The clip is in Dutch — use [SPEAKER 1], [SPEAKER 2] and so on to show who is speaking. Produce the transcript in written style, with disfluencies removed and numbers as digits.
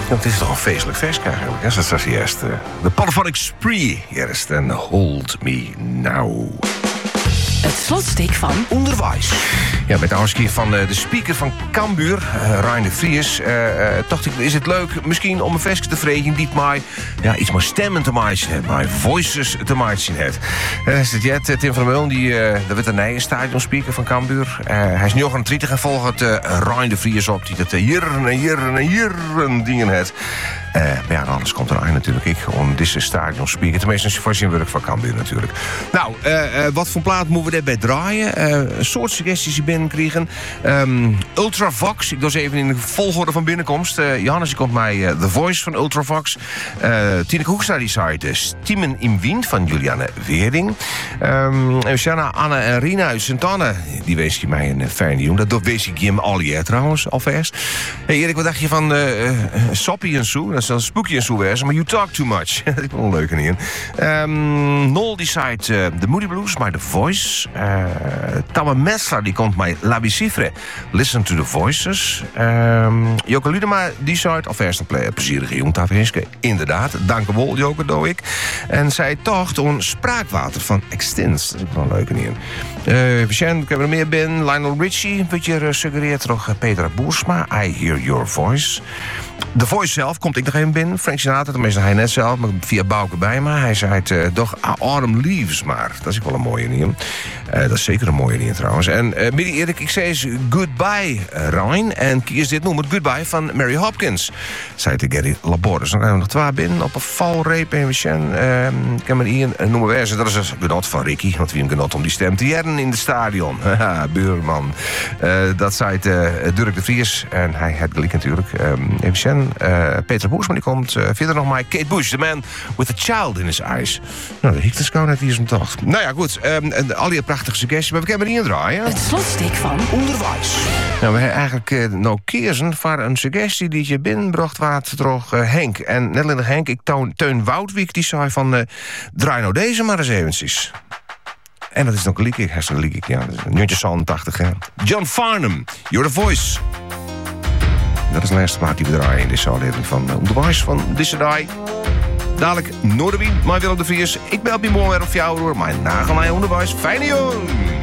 [SPEAKER 1] Het is toch een feestelijk feest eigenlijk. Hè? Dat was eerst de Polyphonic Spree. Eerst en Hold Me Now.
[SPEAKER 2] Het slotstuk van
[SPEAKER 1] Onderwijs. Ja, met de keer van de speaker van Cambuur, Rijn de Vries. Dacht ik, is het leuk misschien om een vestje te vregen die mij iets maar stemmen te maken, maar voices te maken heeft. Is het jet, Tim van Meulen, dat werd een nieuwe stadionspeaker van Cambuur. Hij is nu 39 en volgt Rijn de Vries op, die dat jaren dingen heeft. Maar ja, anders komt er natuurlijk ik om deze stadionspeaker. Tenminste, voor zijn werk van Cambuur natuurlijk. Nou, wat voor plaat moeten we daarbij draaien? Een soort suggesties die binnenkrijgen. Ultravox, ik doe eens even in de volgorde van binnenkomst. Johannes, die komt mij The Voice van Ultravox. Tineke Hoekstra, die zei Stimmen in Wien van Juliane Weerding. En Anne en Rina uit Sint-Anne, die wees je mij een fijne jongen. Dat wees ik hem al jaar trouwens, alvast. Hey Erik, wat dacht je van Soppie en Sue? Dat is dan Spooky en Sue wezen, maar You Talk Too Much. Dat is wel een leuke niet. Nol die zei The Moody Blues, maar The Voice. Tamme Messler, die komt mij La Bicifre. Listen to the Voices. Joke Ludema, die zei alvast een plezierige jong, Tavinske. Inderdaad, dank u wel, Joke, doe ik. En zij tocht om Spraakwater van Extins. Dat is ook wel een leuke niet. Patiënt, ik heb er meer binnen. Lionel Richie, wat je suggereert toch Petra Boersma. I Hear Your Voice. The Voice zelf komt ik nog even binnen. Frank Sinatra, tenminste hij net zelf, maar via Bouke bij me. Hij zei toch Autumn Leaves maar. Dat is ook wel een mooie niet. Dat is zeker een mooie niet trouwens. En midden Erik, ik zei eens Goodbye Rijn. En kies dit noemen, Goodbye van Mary Hopkins. Zei te Gary Laborde. Dan gaan we nog 2 binnen op een valreep. En we kan maar hier noemen wezen. Dat is een genot van Ricky. Want wie hem genot om die stem te jaren in het stadion. Haha, buurman. Dat zei Dirk de Vries. En hij had gelijk natuurlijk. Peter Boersman, die komt verder nog maar. Kate Bush, the man with a child in his eyes. Nou, de hiekte is net hier zo'n tocht. Nou ja, goed. Al die prachtige suggesties, maar we kunnen er niet in draaien.
[SPEAKER 2] het slotstuk van
[SPEAKER 1] Onderwijs. Nou, we hebben eigenlijk nou kiezen voor een suggestie die je binnenbracht waard door Henk. En net alleen Henk, ik Teun Woudwijk, die zei van draai nou deze maar eens eventjes. En dat is nog gelijk, ja, dat is een nuntje 80, hè. John Farnham, You're the Voice. Dat is de laatste plaat die we draaien in deze aflevering van Onderwijs van deze dag. Dadelijk Noorderwien, mijn Willem de Vries. Ik bel je morgen weer op jou door. Mijn nagelnij Onderwijs. Fijne jong!